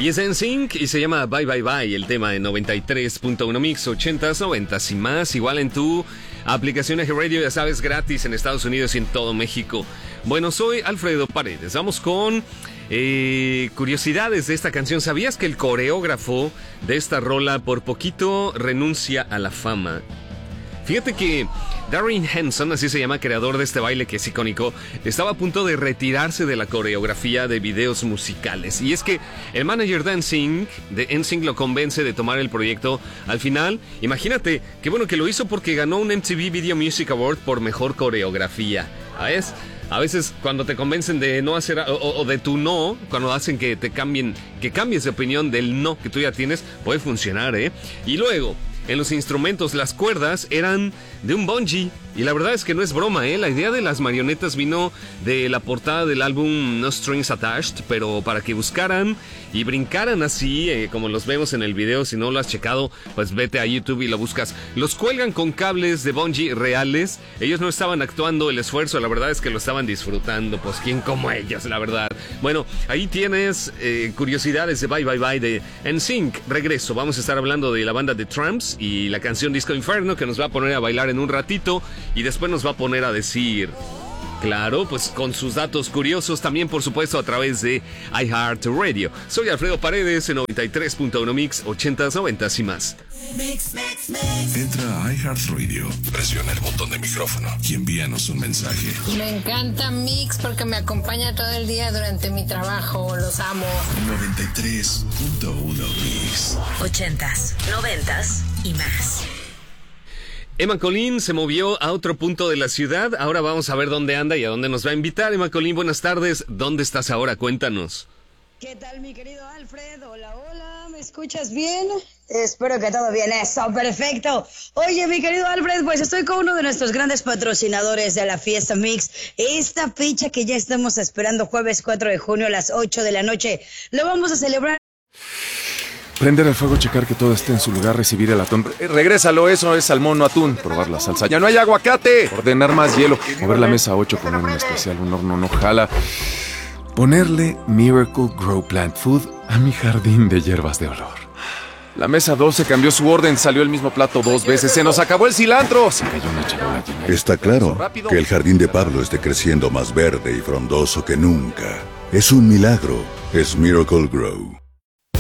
Y es NSYNC y se llama Bye Bye Bye, el tema de 93.1 Mix, 80s, 90s y más. Igual en tu aplicación Eje Radio, ya sabes, gratis en Estados Unidos y en todo México. Bueno, soy Alfredo Paredes. Vamos con curiosidades de esta canción. ¿Sabías que el coreógrafo de esta rola por poquito renuncia a la fama? Fíjate que Darren Henson, así se llama, creador de este baile que es icónico, estaba a punto de retirarse de la coreografía de videos musicales. Y es que el manager de NSYNC lo convence de tomar el proyecto. Al final, imagínate, qué bueno que lo hizo porque ganó un MTV Video Music Award por mejor coreografía. ¿Sabes? A veces cuando te convencen de no hacer o de tu no, cuando hacen que te cambien, que cambies de opinión del no que tú ya tienes, puede funcionar, ¿eh? Y luego, en los instrumentos, las cuerdas eran de un bungee. Y la verdad es que no es broma, ¿eh? La idea de las marionetas vino de la portada del álbum No Strings Attached, pero para que buscaran y brincaran así, como los vemos en el video. Si no lo has checado, pues vete a YouTube y lo buscas. Los cuelgan con cables de bungee reales. Ellos no estaban actuando el esfuerzo, la verdad es que lo estaban disfrutando. Pues quién como ellos, la verdad. Bueno, ahí tienes curiosidades de Bye Bye Bye de NSYNC. Regreso, vamos a estar hablando de la banda de Tramps y la canción Disco Inferno, que nos va a poner a bailar en un ratito. Y después nos va a poner a decir, claro, pues con sus datos curiosos, también por supuesto a través de iHeartRadio. Soy Alfredo Paredes en 93.1 Mix, 80s, 90s y más. Entra a iHeartRadio, presiona el botón de micrófono y envíanos un mensaje. Me encanta Mix porque me acompaña todo el día durante mi trabajo, los amo. 93.1 Mix. 80s, 90s y más. Emma Colín se movió a otro punto de la ciudad. Ahora vamos a ver dónde anda y a dónde nos va a invitar. Emma Colín, buenas tardes. ¿Dónde estás ahora? Cuéntanos. ¿Qué tal, mi querido Alfred? Hola, hola. ¿Me escuchas bien? Espero que todo bien. Eso, perfecto. Oye, mi querido Alfred, pues estoy con uno de nuestros grandes patrocinadores de la Fiesta Mix. Esta fecha que ya estamos esperando, jueves 4 de junio a las 8 de la noche. Lo vamos a celebrar. Prender el fuego, checar que todo esté en su lugar, recibir el atún. Regrésalo, eso es salmón, no atún. Probar la salsa. ¡Ya no hay aguacate! Ordenar más hielo. Mover la mesa a 8, poner un especial, un horno no jala. Ponerle Miracle Grow Plant Food a mi jardín de hierbas de olor. La mesa 12 cambió su orden, salió el mismo plato 2 veces. ¡Se nos acabó el cilantro! Se cayó una charola llena. Está claro que el jardín de Pablo esté creciendo más verde y frondoso que nunca. Es un milagro. Es Miracle Grow.